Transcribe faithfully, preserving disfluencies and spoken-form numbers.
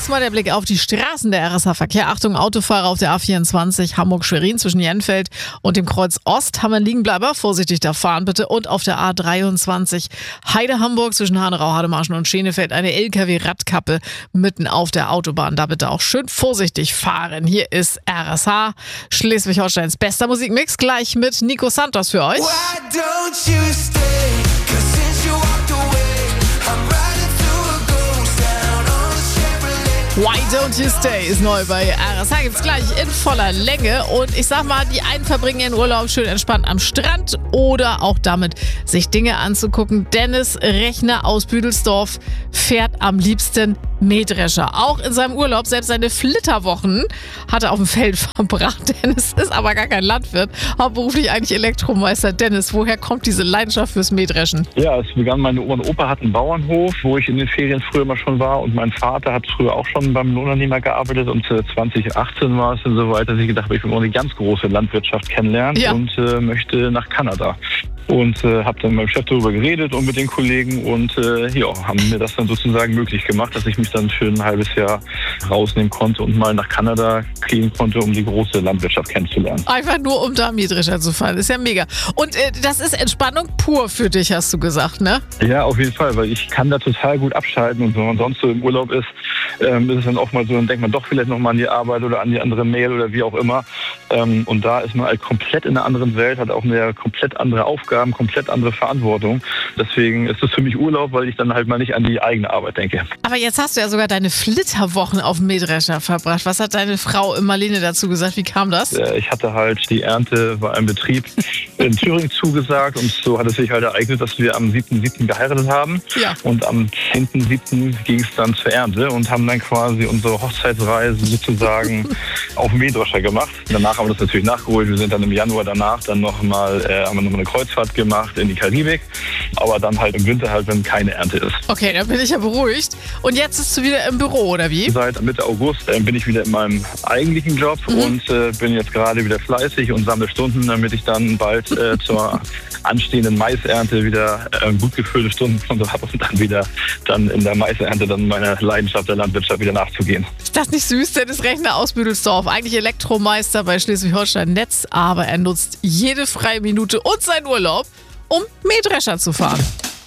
Erstmal der Blick auf die Straßen, der R S H-Verkehr. Achtung, Autofahrer auf der A vierundzwanzig Hamburg-Schwerin zwischen Jenfeld und dem Kreuz Ost haben einen Liegenbleiber. Vorsichtig da fahren bitte. Und auf der A dreiundzwanzig Heide-Hamburg zwischen Hanau, Hademarschen und Schenefeld eine L K W-Radkappe mitten auf der Autobahn. Da bitte auch schön vorsichtig fahren. Hier ist R S H, Schleswig-Holsteins bester Musikmix. Gleich mit Nico Santos für euch. Why don't you stay? 'Cause since you walked away, I'm riding through a ghost town on a Chevrolet. Why Don't You Stay ist neu bei R S H. Gibt's gleich in voller Länge. Und ich sag mal, die einen verbringen ihren Urlaub schön entspannt am Strand oder auch damit, sich Dinge anzugucken. Dennis Rechner aus Büdelsdorf fährt am liebsten Mähdrescher. Auch in seinem Urlaub, selbst seine Flitterwochen hat er auf dem Feld verbracht. Dennis ist aber gar kein Landwirt, hauptberuflich eigentlich Elektromeister. Dennis, woher kommt diese Leidenschaft fürs Mähdreschen? Ja, es begann, meine Oma und Opa hatten einen Bauernhof, wo ich in den Ferien früher mal schon war, und mein Vater hat früher auch schon beim Lohnunternehmer gearbeitet, und äh, zwanzig achtzehn war es dann so weit, dass ich gedacht habe, ich will auch eine ganz große Landwirtschaft kennenlernen Ja. und äh, möchte nach Kanada. Und äh, habe dann mit meinem Chef darüber geredet und mit den Kollegen, und äh, ja, haben mir das dann sozusagen möglich gemacht, dass ich mich dann für ein halbes Jahr rausnehmen konnte und mal nach Kanada gehen konnte, um die große Landwirtschaft kennenzulernen. Einfach nur, um da Mähdrescher zu fahren. Ist ja mega. Und äh, das ist Entspannung pur für dich, hast du gesagt, ne? Ja, auf jeden Fall, weil ich kann da total gut abschalten, und wenn man sonst so im Urlaub ist, ähm, ist es dann auch mal so, dann denkt man doch vielleicht nochmal an die Arbeit oder an die andere Mail oder wie auch immer. Ähm, und da ist man halt komplett in einer anderen Welt, hat auch eine komplett andere Aufgaben, komplett andere Verantwortung. Deswegen ist es für mich Urlaub, weil ich dann halt mal nicht an die eigene Arbeit denke. Aber jetzt hast du ja sogar deine Flitterwochen auf dem Mähdrescher verbracht. Was hat deine Frau Marlene dazu gesagt? Wie kam das? Äh, Ich hatte halt die Ernte bei einem Betrieb in Thüringen zugesagt, und so hat es sich halt ereignet, dass wir am siebten siebten geheiratet haben. Ja. Und am zehnten siebten ging es dann zur Ernte und haben dann quasi unsere Hochzeitsreise sozusagen auf dem Mähdrescher gemacht. Danach haben wir das natürlich nachgeholt. Wir sind dann im Januar danach dann nochmal, äh, haben wir nochmal eine Kreuzfahrt gemacht in die Karibik. Aber dann halt im Winter halt, wenn keine Ernte ist. Okay, dann bin ich ja beruhigt. Und jetzt bist du wieder im Büro, oder wie? Seit Mitte August äh, bin ich wieder in meinem eigentlichen Job Mhm. und äh, bin jetzt gerade wieder fleißig und sammle Stunden, damit ich dann bald äh, zur anstehenden Maisernte wieder äh, gut gefüllte Stunden habe und dann wieder dann in der Maisernte dann meiner Leidenschaft der Landwirtschaft wieder nachzugehen. Ist das nicht süß? Dennis Rechner aus Büdelsdorf, eigentlich Elektromeister bei Schleswig-Holstein Netz, aber er nutzt jede freie Minute und seinen Urlaub, um Mähdrescher zu fahren.